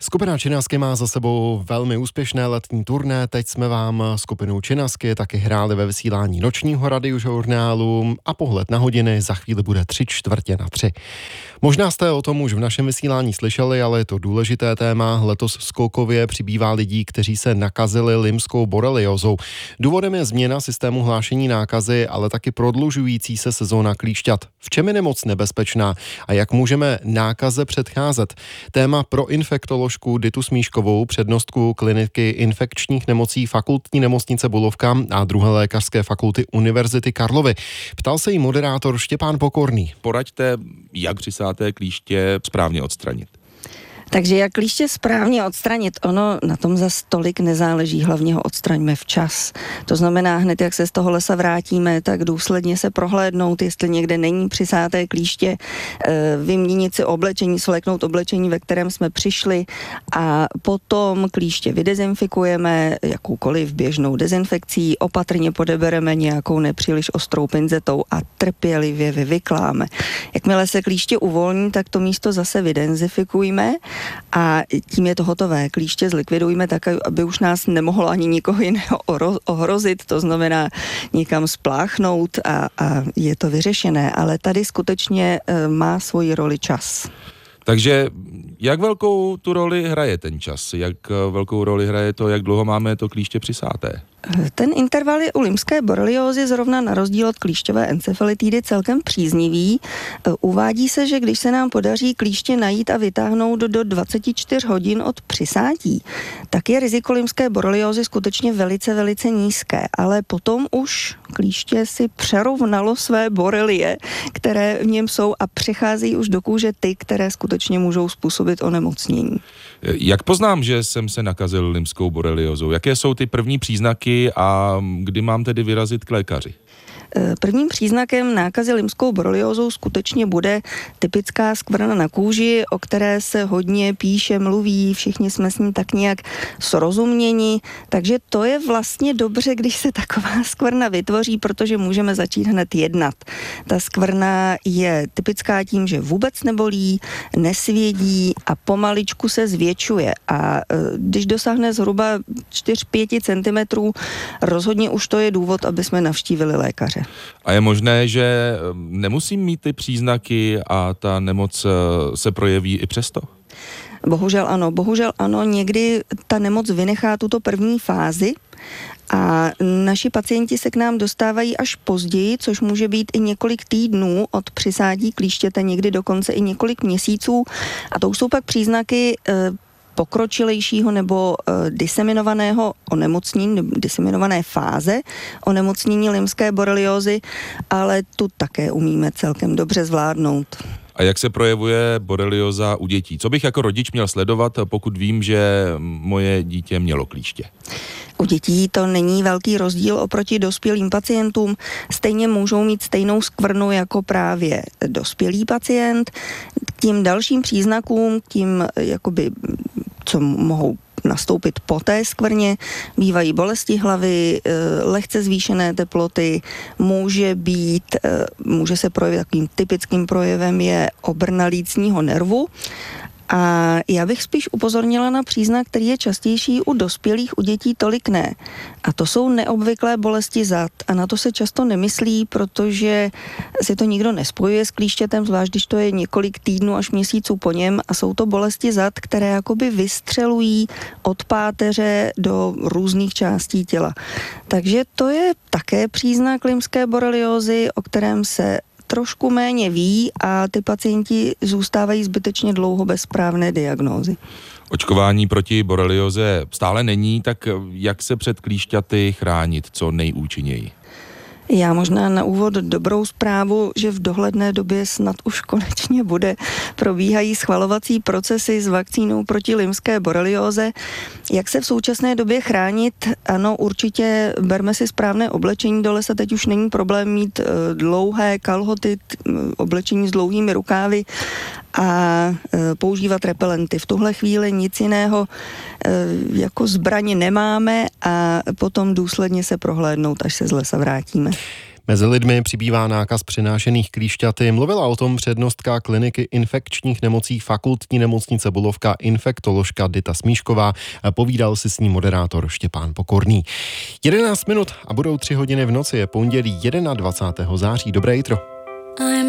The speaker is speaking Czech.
Skupina Činasky má za sebou velmi úspěšné letní turné. Teď jsme vám skupinu Činasky taky hráli ve vysílání nočního radiožurnálu a pohled na hodiny za chvíli bude 3:45. Možná jste o tom už v našem vysílání slyšeli, ale je to důležité téma. Letos skokově přibývá lidí, kteří se nakazili limskou boreliózou. Důvodem je změna systému hlášení nákazy, ale taky prodlužující se sezóna klíšťat. V čem je nemoc nebezpečná a jak můžeme nákaze předcházet? Téma pro infektoložku Ditu Smíškovou, přednostku kliniky infekčních nemocí Fakultní nemocnice Bulovka a druhé lékařské fakulty Univerzity Karlovy. Ptal se jí moderátor Štěpán Pokorný. Poraďte, jak přisáté klíště správně odstranit. Takže jak klíště správně odstranit, ono na tom zas tolik nezáleží, hlavně ho odstraňme včas. To znamená, hned jak se z toho lesa vrátíme, tak důsledně se prohlédnout, jestli někde není přisáté klíště, vyměnit si oblečení, svléknout oblečení, ve kterém jsme přišli a potom klíště vydezinfikujeme jakoukoliv běžnou dezinfekcí, opatrně podebereme nějakou nepříliš ostrou pinzetou a trpělivě vyvykláme. Jakmile se klíště uvolní, tak to místo zase vydezinfikujme a tím je to hotové. Klíště zlikvidujme tak, aby už nás nemohlo ani nikoho jiného ohrozit, to znamená někam spláchnout a je to vyřešené, ale tady skutečně má svoji roli čas. Takže jak velkou tu roli hraje ten čas? Jak velkou roli hraje to, jak dlouho máme to klíště přisáté? Ten interval je u limské boreliózy zrovna na rozdíl od klíšťové encefalitidy celkem příznivý. Uvádí se, že když se nám podaří klíště najít a vytáhnout do 24 hodin od přisátí, tak je riziko limské boreliózy skutečně velice, velice nízké, ale potom už klíště si přerovnalo své borelie, které v něm jsou a přicházejí už do kůže ty, které skutečně můžou způsobit onemocnění. Jak poznám, že jsem se nakazil limskou boreliózou? Jaké jsou ty první příznaky a kdy mám tedy vyrazit k lékaři? Prvním příznakem nákazy limskou boreliózou skutečně bude typická skvrna na kůži, o které se hodně píše, mluví, všichni jsme s ní tak nějak srozuměni, takže to je vlastně dobře, když se taková skvrna vytvoří, protože můžeme začít hned jednat. Ta skvrna je typická tím, že vůbec nebolí, nesvědí a pomaličku se zvětšuje a když dosáhne zhruba 4-5 cm, rozhodně už to je důvod, aby jsme navštívili lékaře. A je možné, že nemusím mít ty příznaky a ta nemoc se projeví i přesto? Bohužel ano, někdy ta nemoc vynechá tuto první fázi a naši pacienti se k nám dostávají až později, což může být i několik týdnů od přisátí klíštěte, někdy dokonce i několik měsíců a to už jsou pak příznaky pokročilejšího nebo diseminovaného onemocnění, diseminované fáze onemocnění limské boreliózy, ale tu také umíme celkem dobře zvládnout. A jak se projevuje borelióza u dětí? Co bych jako rodič měl sledovat, pokud vím, že moje dítě mělo klíště? U dětí to není velký rozdíl oproti dospělým pacientům. Stejně můžou mít stejnou skvrnu jako právě dospělý pacient. K tím dalším příznakům, tím jakoby, co mohou nastoupit po té skvrně, bývají bolesti hlavy, lehce zvýšené teploty, může se projevit takovým typickým projevem je obrna lícního nervu. A já bych spíš upozornila na příznak, který je častější u dospělých, u dětí tolik ne. A to jsou neobvyklé bolesti zad. A na to se často nemyslí, protože si to nikdo nespojuje s klíštětem, zvlášť když to je několik týdnů až měsíců po něm. A jsou to bolesti zad, které jakoby vystřelují od páteře do různých částí těla. Takže to je také příznak limské boreliózy, o kterém se trošku méně ví a ty pacienti zůstávají zbytečně dlouho bez správné diagnózy. Očkování proti borelióze stále není, tak jak se před klíšťaty chránit co nejúčinněji? Já možná na úvod dobrou zprávu, že v dohledné době snad už konečně probíhají schvalovací procesy s vakcínou proti limské borelióze. Jak se v současné době chránit? Ano, určitě berme si správné oblečení do lesa, teď už není problém mít dlouhé kalhoty, oblečení s dlouhými rukávy a používat repelenty. V tuhle chvíli nic jiného jako zbraně nemáme a potom důsledně se prohlédnout, až se z lesa vrátíme. Mezi lidmi přibývá nákaz přenášených klíšťaty. Mluvila o tom přednostka kliniky infekčních nemocí Fakultní nemocnice Bulovka infektoložka Dita Smíšková. Povídal si s ní moderátor Štěpán Pokorný. 11 minut a budou 3 hodiny v noci, je pondělí 21. září. Dobré jitro.